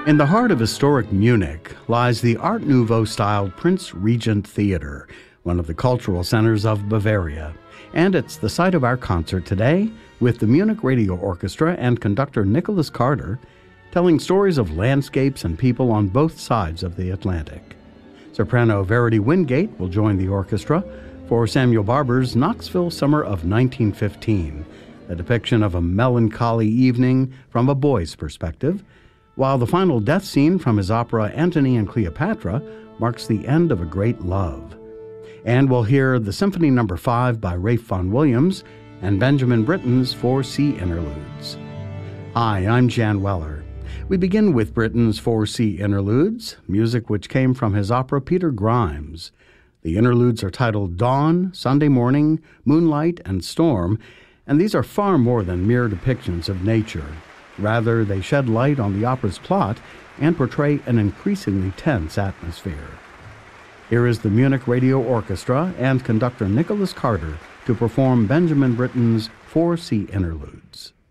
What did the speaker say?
In the heart of historic Munich lies the Art Nouveau-styled Prince Regent Theater, one of the cultural centers of Bavaria. And it's the site of our concert today with the Munich Radio Orchestra and conductor Nicholas Carter telling stories of landscapes and people on both sides of the Atlantic. Soprano Verity Wingate will join the orchestra for Samuel Barber's Knoxville Summer of 1915, a depiction of a melancholy evening from a boy's perspective, while the final death scene from his opera Antony and Cleopatra marks the end of a great love. And we'll hear the Symphony No. 5 by Ralph Vaughan Williams and Benjamin Britten's 4 C interludes. Hi, I'm Jan Weller. We begin with Britten's 4 C interludes, music which came from his opera Peter Grimes. The interludes are titled Dawn, Sunday Morning, Moonlight, and Storm, and these are far more than mere depictions of nature. Rather, they shed light on the opera's plot and portray an increasingly tense atmosphere. Here is the Munich Radio Orchestra and conductor Nicholas Carter to perform Benjamin Britten's 4 C interludes.